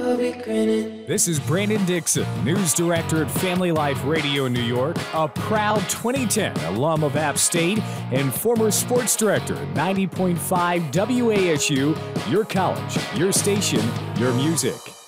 I'll be grinning. This is Brandon Dixon, news director at Family Life Radio in New York, a proud 2010 alum of App State, and former sports director at 90.5 WASU, your college, your station, your music.